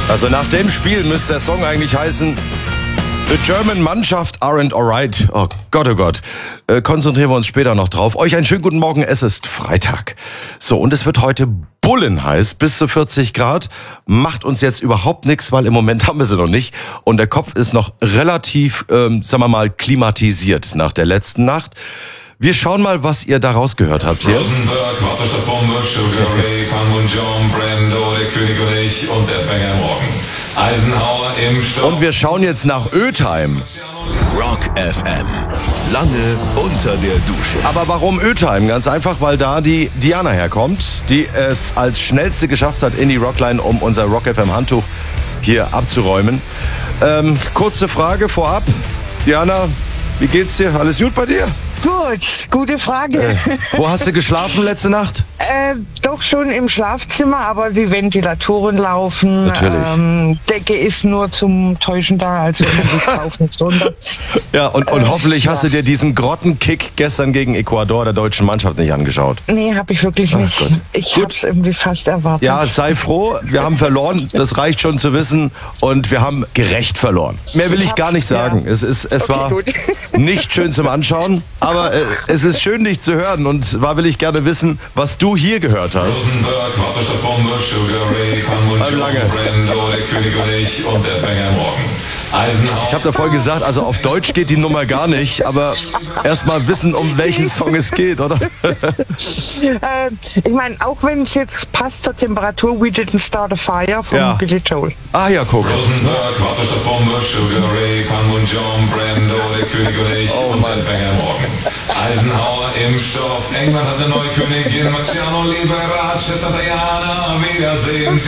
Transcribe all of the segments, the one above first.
Also nach dem Spiel müsste der Song eigentlich heißen The German Mannschaft aren't alright. Oh Gott, oh Gott. Konzentrieren wir uns später noch drauf. Euch einen schönen guten Morgen, es ist Freitag. So, und es wird heute bullenheiß, bis zu 40 Grad. Macht uns jetzt überhaupt nichts, weil im Moment haben wir sie noch nicht. Und der Kopf ist noch relativ, sagen wir mal, klimatisiert nach der letzten Nacht. Wir schauen mal, was ihr daraus gehört habt hier. Rosenberg, Wasserstoff, Bombe, Sugar Ray, Panmunjom, Brando, der König und ich und der Fänger morgen. Eisenhower im Sturm. Und wir schauen jetzt nach Ötheim. Rock FM. Lange unter der Dusche. Aber warum Ötheim? Ganz einfach, weil da die Diana herkommt, die es als schnellste geschafft hat in die Rockline, um unser Rock FM Handtuch hier abzuräumen. Kurze Frage vorab. Diana, wie geht's dir? Alles gut bei dir? Gut, gute Frage. Wo hast du geschlafen letzte Nacht? Doch schon im Schlafzimmer, aber die Ventilatoren laufen. Natürlich. Decke ist nur zum Täuschen da, also ich kaufe nichts drunter. Ja, und hoffentlich hast du dir diesen Grottenkick gestern gegen Ecuador der deutschen Mannschaft nicht angeschaut. Nee, habe ich wirklich nicht. Gott. Ich habe es irgendwie fast erwartet. Ja, sei froh, wir haben verloren, das reicht schon zu wissen und wir haben gerecht verloren. Mehr will ich gar nicht sagen. Ja. Es war gut. nicht schön zum Anschauen, aber es ist schön, dich zu hören und zwar will ich gerne wissen, was du hier gehört hast. Rosenberg, Wasserstoff, Bombe, Sugar Ray, Panmunjom, Lange. Brando, der König und ich und der Fänger morgen. Eisenhower. Ich habe davor gesagt, also auf Deutsch geht die Nummer gar nicht, aber erst mal wissen, um welchen Song es geht, oder? Ich meine, auch wenn es jetzt passt zur Temperatur, We Didn't Start a Fire von Ja. Billy Joel. Ah ja, guck. Rosenberg, Wasserstoff, Bombe, Sugar Ray, Panmunjom, Brando, der König und ich und der Fänger morgen. Eisenhower im Stoff, England hat eine neue Königin, Marciano Liberace, Schwester Diana, Wiedersehen.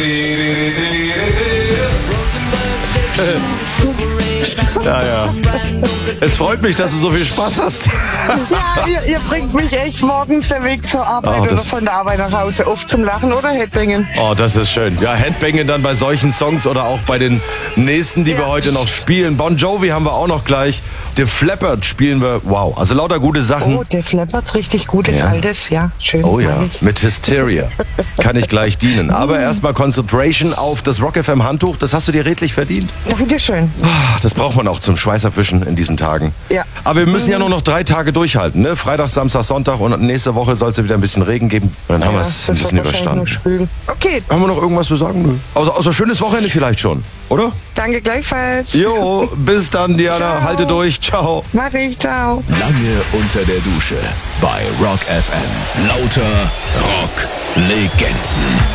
Ja. Es freut mich, dass du so viel Spaß hast. Ja, ihr bringt mich echt morgens der Weg zur Arbeit Oh, oder das- von der Arbeit nach Hause oft zum Lachen oder Headbanging. Oh, das ist schön. Ja, Headbanging dann bei solchen Songs oder auch bei den nächsten, die wir heute noch spielen. Bon Jovi haben wir auch noch gleich. The Flappard spielen wir. Wow, also lauter gute Sachen. Oh, der flappert richtig gutes Ja. Altes, ja, schön. Oh ja, mag ich. mit Hysteria. Kann ich gleich dienen. Aber erstmal Concentration auf das Rock FM Handtuch. Das hast du dir redlich verdient. Dankeschön. Das braucht man auch zum Schweißerfischen in diesen Tagen. Ja. Aber wir müssen ja nur noch 3 Tage durchhalten. Ne? Freitag, Samstag, Sonntag und nächste Woche soll es ja wieder ein bisschen Regen geben. Und dann haben wir es ein das bisschen wird wahrscheinlich überstanden. nur schwül. Okay, Haben wir noch irgendwas zu sagen? Nö. Außer schönes Wochenende vielleicht schon, oder? danke gleichfalls. Jo, bis dann, Diana. Ciao. Halte durch. Ciao. Mach ich, ciao. Lange unter der Dusche bei Rock FM. Lauter Rock-Legenden.